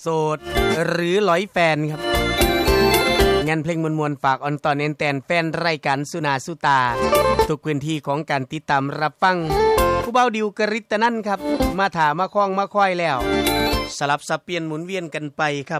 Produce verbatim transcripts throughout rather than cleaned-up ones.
โสดหรือหลอยแฟนครับงานเพลงมวลๆฝากออนตอนเอ็นแตนแฟนรายการสุนาสุตาทุกพื้นที่ของการติดตามรับฟังผู้เบาดิวกริตนั่นครับมาถามมาคล้องมาค่อยแล้วสลับสับเปลี่ยนหมุนเวียนกันไปครับ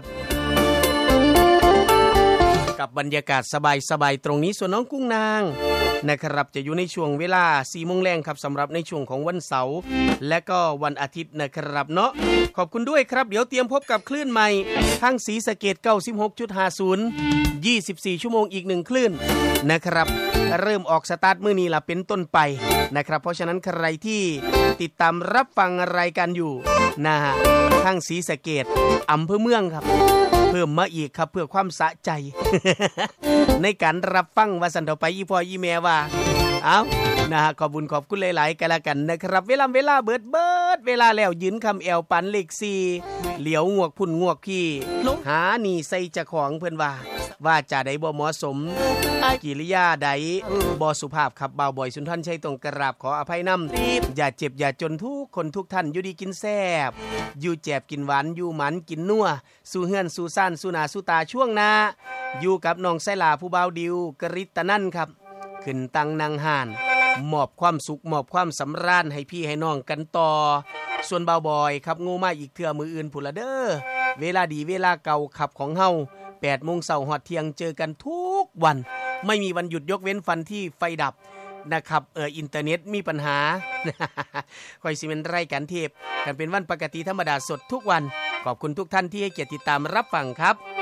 กับบรรยากาศสบายๆตรงนี้ส่วนน้องกุ้งนางนะครับจะอยู่ในช่วงเวลา สี่โมง นครับสำหรับในช่วงของวันเสาร์และก็วันอาทิตย์นะครับเนาะขอบคุณด้วยครับเดี๋ยวเตรียมพบกับคลื่นใหม่ทางศรีสะเกษ เก้าสิบหกจุดห้าศูนย์ ยี่สิบสี่ ชั่วโมงอีกหนึ่งคลื่นนะครับเริ่มออกสตาร์ทมื้อนี้ล่ะเป็นต้นไปนะครับเพราะฉะนั้นใครที่ติดตามรับฟังรายการอยู่นะฮะทางศรีสะเกษอำเภอเมืองครับเพิ่มมาอีกครับเพื่อความสะใจ ในการรับฟังว่าสันต่อไปอีพ่ออีแม่ว่าเอ้านะฮะขอบคุญขอบคุณหลายๆกันละกันนะครับเวลาเวลาเบิดเบิดเวลาแล้วยืนคำแอวปันเลขสี่เหลียวงวกพุ่นงวกพี่หาหนี่ใส่เจ้าของเพิ่นว่าว่าจะได้บ่เหมาะสมกิริยาใดบ่สุภาพครับบ่าวบ่อยสุนทรชัยต้องกราบขออภัยนำอย่าเจ็บอย่าจนทุกคนทุกท่านอยู่ดีกินแซ่บอยู่แจบกินหวานอยู่หมันกินนัวสู่เฮือนสู่ซ่านสู่นาสู่ตาช่วงหน้าอยู่กับน้องไสลาผู้บ่าวดิวกริตนั่นครับขึ้นตังนางห่านมอบความสุขมอบความสำราญให้พี่ให้น้องกันต่อส่วนบ่าวบอยครับโง่มาอีกเทื่อมืออื่นพุ่นละเด้อเวลาดีเวลาเก่าขับของเฮา แปดโมงเช้าฮอดเที่ยงเจอกันทุกวันไม่มีวันหยุดยกเว้นวันที่ไฟดับนะครับเอออินเทอร์เน็ตมีปัญหา ค่อยสิเป็นรายการเทปกันเป็นวันปกติธรรมดาสดทุกวันขอบคุณทุกท่านที่ให้เกียรติติดตามรับฟังครับ